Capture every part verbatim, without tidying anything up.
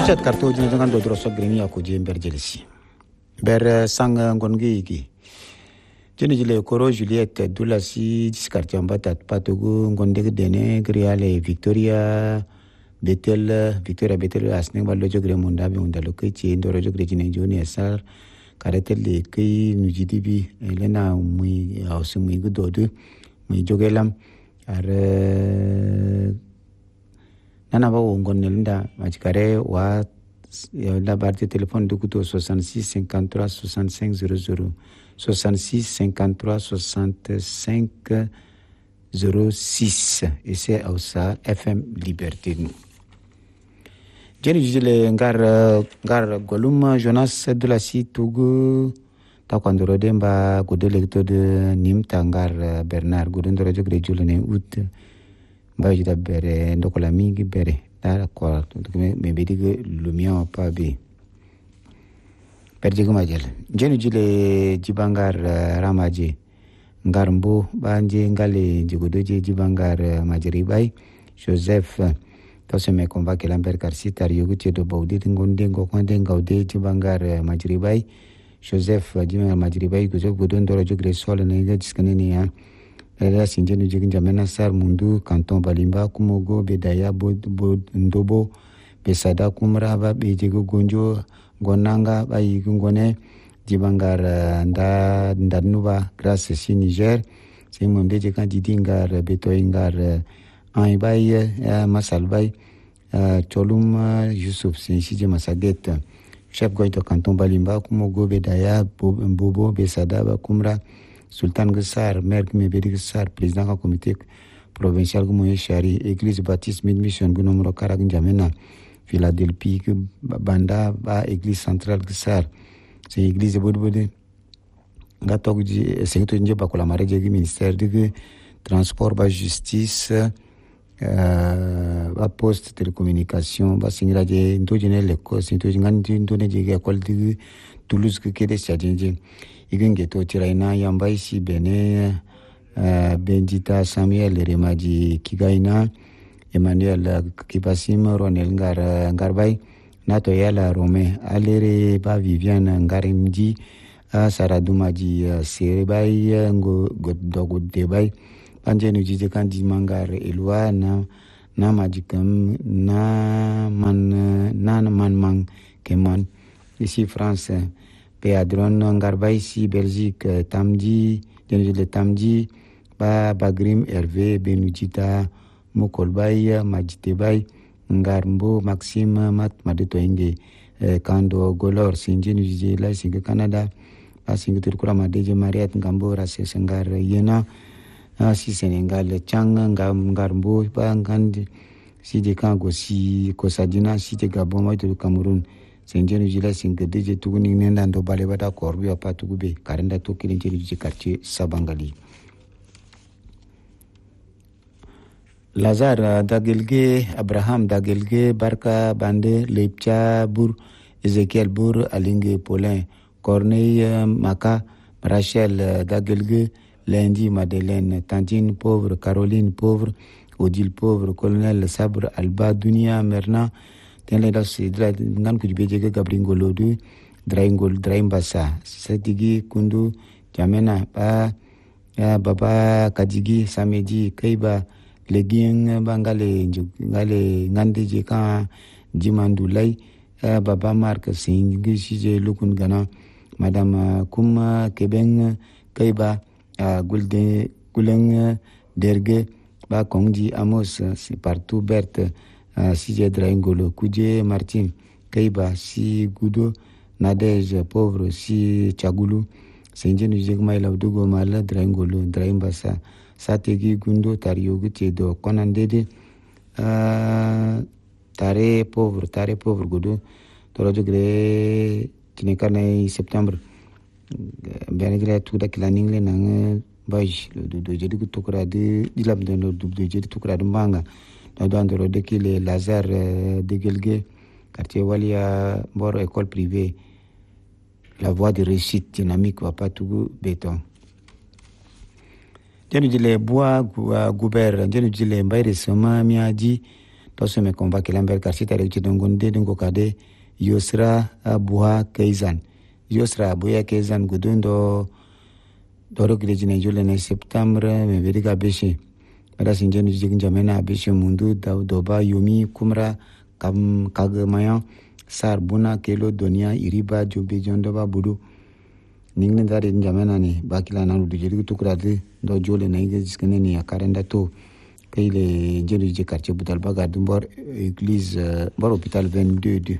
Richard Karto jina jangan do dro so gremi ya ko je ber jelisi ber sang ngongi gi jeni jile koro Juliette Dulasi diskarti ambata patogo ngonde dene griale Victoria Betel Victoria Betel asne ballo jogre munda be unda lokaci ndoro jogre jine joni asar karetelle kai nujidibi elena mui ausu mui gudodu mui jogelam ar nana ba wongonel nda majikare wa la barre de téléphone de couteau soixante-six cinquante-trois soixante-cinq zéro zéro soixante-six cinquante-trois soixante-cinq zéro six et c'est au ça F M Liberté nous jeni jile ngar ngar golum Jonas Dulasi tugu ta kwandoro demba godele to de nimta ngar Bernard godendoro jogre julene ut ba jida bere ndokola mingi bere ta ko me bedige lumia pa be perje guma jel jeni jile jibangar ramaje ngarmbo banje ngale jigodoje jibangar majeri bay Joseph to se me conva que Lambert Garcia yoguti do baudi ngonde ngokwande ngaude jibangar majeri bay Joseph jibangar majeri bay gozo godon doro jogre sol ne ga diskanene ya la sinjenu jigin jamena sar mundu canton balimba kumogo bedaya bod bod ndobo besada kumra ba bejigo gonjo gonanga ba yigongone jibangar nda ndanuba grâce si Niger c'est mon deje kan didingar betoingar ay bay masal bay cholum Yusuf Sinchije Masaget chef goito canton balimba kumogo bedaya bobo besada ba kumra Sultan Gessar, maire qui me bédi Gessar, président du comité provincial Goumoye Chari, église baptiste mid-mission Gounomro Karagin Jamena, Philadelphie, Banda, ba église centrale Gessar, c'est église Bodbode, Gatok, c'est que tu n'as pas collaboré avec le ministère de transport, ba justice, ba poste, télécommunication, ba singra de ndojene l'école, c'est que tu n'as pas de école de Toulouse que qu'est-ce que tu igenge to tiraina yamba isi bene uh, Bendita Samuel Remaji Kigaina Emmanuel Kibasim Ronel Ngar Ngarbay Nato Yala Rome Alere ba Viviane Ngarimji uh, Saradumaji uh, Serebay Ngo Godogo Debay Panjenu Jije Kandi Mangar Elwa na na majikam na man na man man keman ici France Péadron Ngarba ici Belgique Tamdi le Tamdi ba Bagrim Hervé Benujita Mokolbay Majitebay Ngarmbo Maxime Mat Madetoinge Kando Golor Sinjinu Jije la Singa Canada ba Singa Turkura Madeje Mariat Ngambo Rase Sengar Yena si Sénégal Chang Ngarmbo ba Ngandi si de Kango si Kosadina si de Gabon Moy de Cameroun Senjenu jila singa deje tuguni nenda ndo bale bada korbi apa tugube karenda to kilinjeri ji quartier Sabangali Lazare Dagelge Abraham Dagelge Barka Bande Lepcha Bour Ezekiel Bour Alinge Paulin Corneille Maka Rachel Dagelge Lundi Madeleine Tantine pauvre Caroline pauvre Odile pauvre Colonel Sabre Alba Dunia Merna tenle da se dra ngan ku beje ga gabringolo du draingol draimbasa sadigi kundu jamena ba ya baba kadigi samedi kaiba legin bangale ngale ngande je ka jimandulai baba mark singi sije lukun gana madame kuma kebeng kaiba gulde guleng derge ba kongji amos c'est partout berte Uh, si j'ai Draingolo, Koudje, Martin, Kaiba, si Goudo, Nadège, pauvre, si Tchagoulou, Senjen Ujegma, Laudugo, Mala, Draingolo, Draimbasa, Sategi, Gundo, Tario, Gutiedo, Konandede, uh, Tare, pauvre, Tare, pauvre, Goudo, Torojo Gré, Tinekane, septembre, Benegre, tout da Kilaningle, Nang, Baj, le Dodo, Jedi Tokra, de Dilab de Dodo, Jedi Tokra de Manga. Dans le de les Lazare de Gelge, quartier Walia, Boro école privée, la voie de réussite dynamique va pas tout béton. Jenu jile bois goubert, jenu jile mbaire soma miaji to some combat kilamber quartier tare ci dongon de dingo kade Yosra Buha Keizan Yosra Buha Keizan gudun do doro grejine jule ne septembre me veriga beshe ada sinjenu jigin jamena beshe mundu da doba yomi kumra kam kagmaya sar buna kelo donia iriba jobe jondo ba budu ningne dare jamena ni bakila nanu du jiri tukrade do jole na ige jiskene ni akarenda to kayle jeri je quartier budal baga dumbor église uh, bor hôpital vingt-deux deux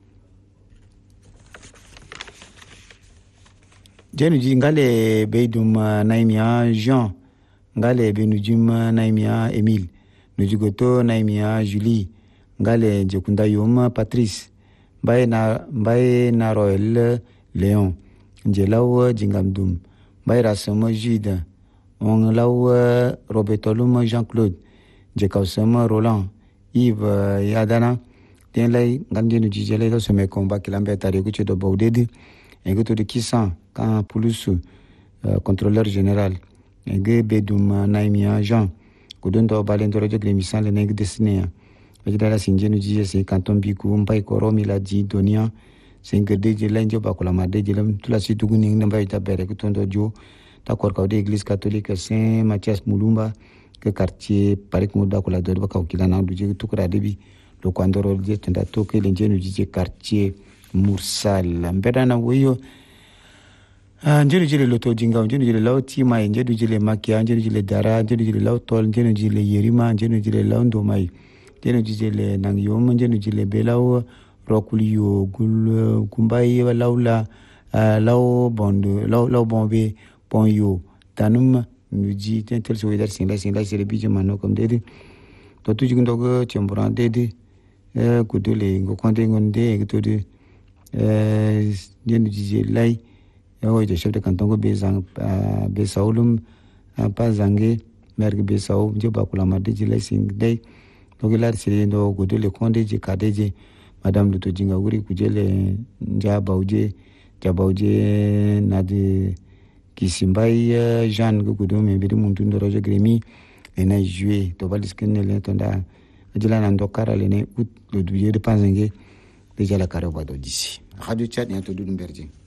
jenu ji ngale beidum uh, naimia Jean ngale benujum uh, naimia Emile nujugoto naimia Julie ngale jekunda yom Patrice mbaye na mbaye na Royal Léon njelaw jingamdum mbaye rasoma Jude on law Robertolum Jean-Claude jekawsoma Roland Yves Yadana ten lay ngandenu jijele do seme combat kilambe tare ku do bawdede ngoto de kisan kan pulusu uh, contrôleur général nge bedum naimia Jean kudondo balendoro de gremisan le ngue destiné ejidala sinjenu jije se canton biku mpai koromi la di donia sengde je lenjo bakola made je lam tula situgu ning namba ita bere kutondo jo d'accord ka de église catholique Saint Mathias Mulumba que quartier parik muda kola do ba ka kila na duje tukura debi lo kwandoro je tenda to ke lenjenu jije quartier Mursal mbedana weyo njeri jile loto jinga njeri jile law tima njeri jile makia njeri jile dara njeri jile law tol njeri jile yerima njeri jile law ndomai njeri jile nang yom njeri jile belaw rokuliyo gul kumbai laula law bondo law law bombe ponyo tanum nuji tentel soeder sinla sinla sere bije mano comme dede to tuji ndogo chembran dede e kudole ngo konde ngonde to de euh njeri jile lai o de chef de canton go bezang be saulum pa zange merg be saul je bakula made jile sing dei to gelar sire ndo godole konde je kadeje madame luto jinga wuri kujele nja bauje ja bauje na de kisimbai Jean go godo me be muntu ndo roje gremi ena jouer to baliskene le tonda ajila na ndokara le ne ut le douze de panzenge déjà la carrière va d'ici radio chat et to du berger